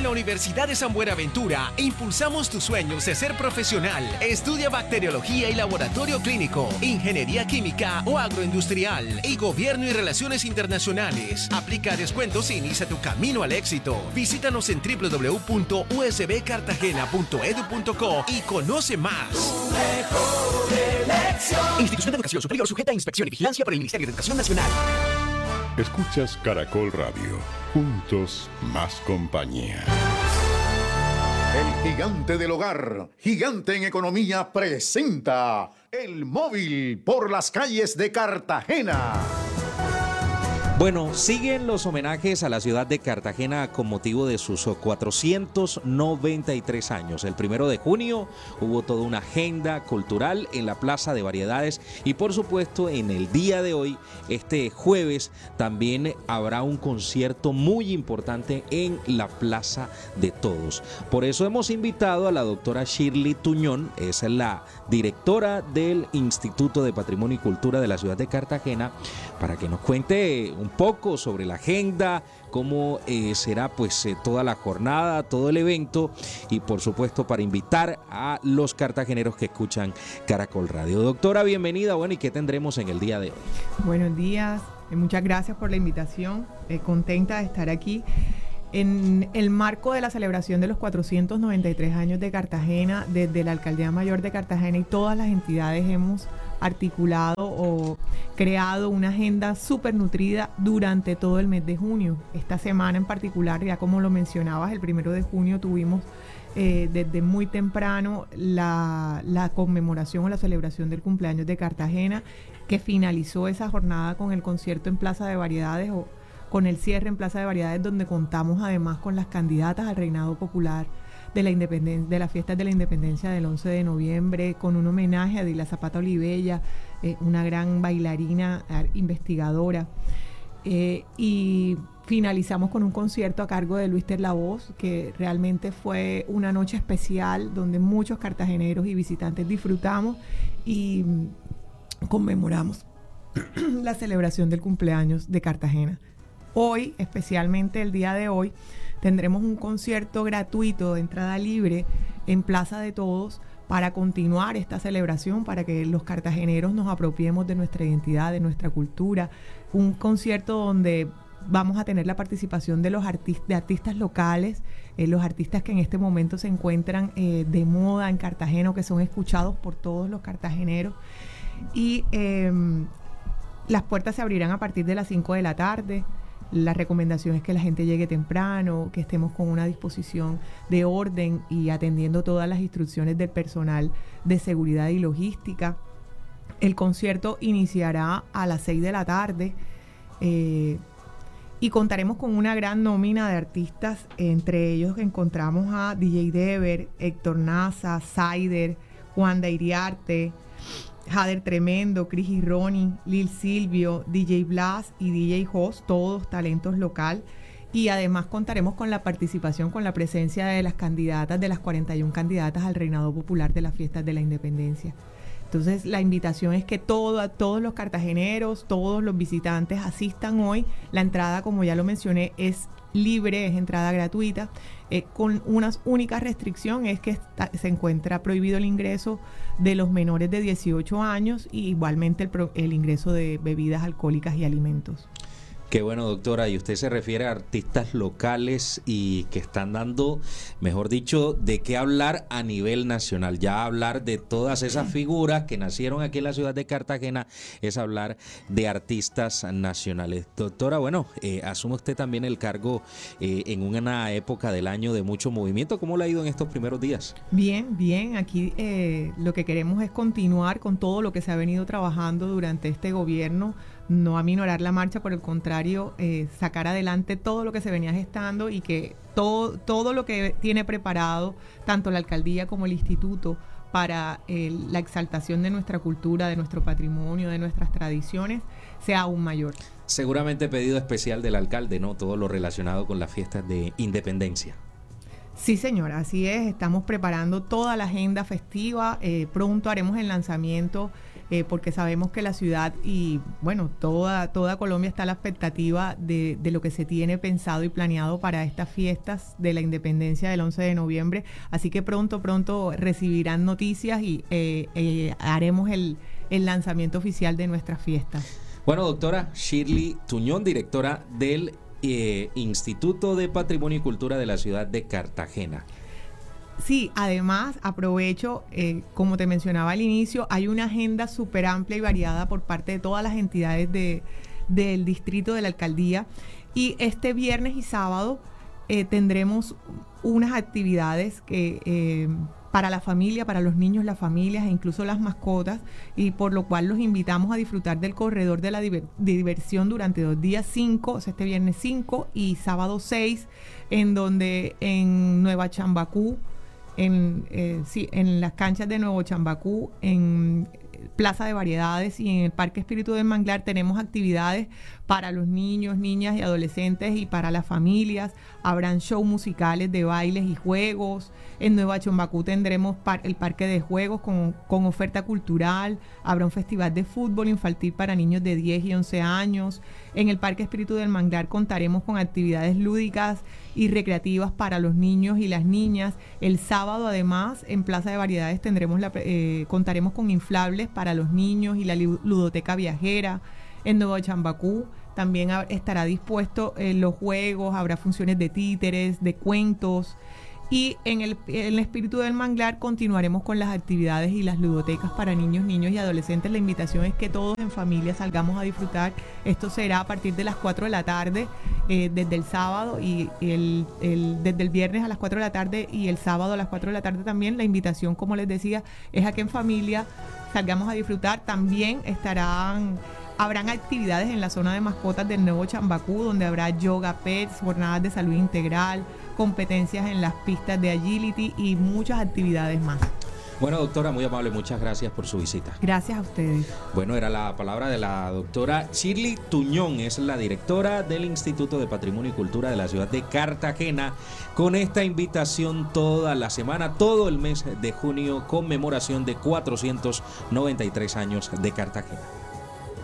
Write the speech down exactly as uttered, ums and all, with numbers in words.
la Universidad de San Buenaventura impulsamos tus sueños de ser profesional. Estudia bacteriología y laboratorio clínico, ingeniería química o agroindustrial y gobierno y relaciones internacionales. Aplica descuentos e inicia tu camino al éxito. Visítanos en doble u doble u doble u punto u s b cartagena punto e d u punto co y conoce más. Tu mejor elección. Institución de Educación Superior sujeta a inspección y vigilancia por el Ministerio de Educación Nacional. Escuchas Caracol Radio. Juntos, más compañía. El gigante del hogar, gigante en economía, presenta El Móvil por las calles de Cartagena. Bueno, siguen los homenajes a la ciudad de Cartagena con motivo de sus cuatrocientos noventa y tres años. El primero de junio hubo toda una agenda cultural en la Plaza de Variedades y por supuesto en el día de hoy, este jueves, también habrá un concierto muy importante en la Plaza de Todos. Por eso hemos invitado a la doctora Shirley Tuñón, es la directora del Instituto de Patrimonio y Cultura de la ciudad de Cartagena, para que nos cuente un poco sobre la agenda, cómo eh, será pues eh, toda la jornada, todo el evento y por supuesto para invitar a los cartageneros que escuchan Caracol Radio. Doctora, bienvenida. Bueno, ¿y qué tendremos en el día de hoy? Buenos días, eh, muchas gracias por la invitación, eh, contenta de estar aquí. En el marco de la celebración de los cuatrocientos noventa y tres años de Cartagena, desde la Alcaldía Mayor de Cartagena y todas las entidades hemos articulado o creado una agenda súper nutrida durante todo el mes de junio. Esta semana en particular, ya como lo mencionabas, el primero de junio tuvimos eh, desde muy temprano la, la conmemoración o la celebración del cumpleaños de Cartagena, que finalizó esa jornada con el concierto en Plaza de Variedades o con el cierre en Plaza de Variedades, donde contamos además con las candidatas al reinado popular de la independencia, de las fiestas de la independencia del once de noviembre, con un homenaje a Dila Zapata Olivella, eh, una gran bailarina, investigadora, eh, y finalizamos con un concierto a cargo de Luis Terlavoz, que realmente fue una noche especial donde muchos cartageneros y visitantes disfrutamos y conmemoramos la celebración del cumpleaños de Cartagena. Hoy, especialmente el día de hoy, tendremos un concierto gratuito de entrada libre en Plaza de Todos para continuar esta celebración, para que los cartageneros nos apropiemos de nuestra identidad, de nuestra cultura. Un concierto donde vamos a tener la participación de los artistas, de artistas locales, eh, los artistas que en este momento se encuentran eh, de moda en Cartagena, que son escuchados por todos los cartageneros. Y eh, las puertas se abrirán a partir de las cinco de la tarde. La recomendación es que la gente llegue temprano, que estemos con una disposición de orden y atendiendo todas las instrucciones del personal de seguridad y logística. El concierto iniciará a las seis de la tarde eh, y contaremos con una gran nómina de artistas. Entre ellos encontramos a D J Dever, Héctor Naza, Saider, Juan de Iriarte, Jader Tremendo, Cris y Ronnie, Lil Silvio, D J Blas y D J Host, todos talentos local. Y además contaremos con la participación, con la presencia de las candidatas, de las cuarenta y una candidatas al reinado popular de las fiestas de la independencia. Entonces la invitación es que todo, todos los cartageneros, todos los visitantes asistan hoy. La entrada, como ya lo mencioné, es libre, es entrada gratuita, eh, con una única restricción, es que está, se encuentra prohibido el ingreso de los menores de dieciocho años y igualmente el, pro, el ingreso de bebidas alcohólicas y alimentos. Qué bueno, doctora, y usted se refiere a artistas locales y que están dando, mejor dicho, de qué hablar a nivel nacional. Ya hablar de todas esas figuras que nacieron aquí en la ciudad de Cartagena es hablar de artistas nacionales. Doctora, bueno, eh, asume usted también el cargo eh, en una época del año de mucho movimiento. ¿Cómo le ha ido en estos primeros días? Bien, bien. Aquí eh, lo que queremos es continuar con todo lo que se ha venido trabajando durante este gobierno, no aminorar la marcha, por el contrario, eh, sacar adelante todo lo que se venía gestando y que todo, todo lo que tiene preparado tanto la alcaldía como el instituto para eh, la exaltación de nuestra cultura, de nuestro patrimonio, de nuestras tradiciones, sea aún mayor. Seguramente pedido especial del alcalde, ¿no? Todo lo relacionado con las fiestas de independencia. Sí, señora, así es. Estamos preparando toda la agenda festiva. Eh, pronto haremos el lanzamiento eh, porque sabemos que la ciudad y, bueno, toda, toda Colombia está a la expectativa de, de lo que se tiene pensado y planeado para estas fiestas de la independencia del once de noviembre. Así que pronto, pronto recibirán noticias y eh, eh, haremos el, el lanzamiento oficial de nuestras fiestas. Bueno, doctora Shirley Tuñón, directora del eh, Instituto de Patrimonio y Cultura de la ciudad de Cartagena. Sí, además aprovecho, eh, como te mencionaba al inicio, hay una agenda súper amplia y variada por parte de todas las entidades de, del distrito, de la alcaldía, y este viernes y sábado eh, tendremos unas actividades que eh, para la familia, para los niños, las familias e incluso las mascotas, y por lo cual los invitamos a disfrutar del corredor de la diver- de diversión durante dos días, cinco, o sea, este viernes cinco y sábado seis, en donde en Nueva Chambacú, en, eh, sí, en las canchas de Nuevo Chambacú, en Plaza de Variedades y en el Parque Espíritu del Manglar tenemos actividades para los niños, niñas y adolescentes y para las familias. Habrán shows musicales de bailes y juegos. En Nueva Chambacú tendremos par- el parque de juegos con, con oferta cultural. Habrá un festival de fútbol infantil para niños de diez y once años. En el Parque Espíritu del Manglar contaremos con actividades lúdicas y recreativas para los niños y las niñas. El sábado, además, en Plaza de Variedades tendremos la, eh, contaremos con inflables para los niños y la ludoteca viajera. En Nuevo Chambacú también estará dispuesto eh, los juegos, habrá funciones de títeres, de cuentos. Y en el, en el Espíritu del Manglar continuaremos con las actividades y las ludotecas para niños, niños y adolescentes. La invitación es que todos en familia salgamos a disfrutar. Esto será a partir de las cuatro de la tarde, eh, desde el sábado y el, el, desde el viernes a las cuatro de la tarde y el sábado a las cuatro de la tarde también. La invitación, como les decía, es a que en familia salgamos a disfrutar. También estarán... Habrán actividades en la zona de mascotas del Nuevo Chambacú, donde habrá yoga pets, jornadas de salud integral, competencias en las pistas de agility y muchas actividades más. Bueno, doctora, muy amable, muchas gracias por su visita. Gracias a ustedes. Bueno, era la palabra de la doctora Shirley Tuñón, es la directora del Instituto de Patrimonio y Cultura de la ciudad de Cartagena, con esta invitación toda la semana, todo el mes de junio, conmemoración de cuatrocientos noventa y tres años de Cartagena.